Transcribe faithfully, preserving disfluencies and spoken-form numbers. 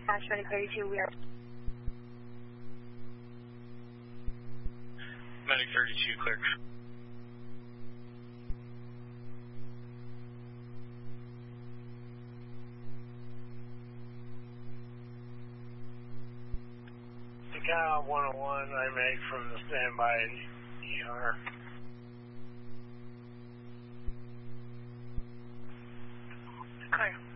Dash Medic thirty-two, we are. Medic thirty-two, clear. Cal one oh one, I make from the standby E R. Clear.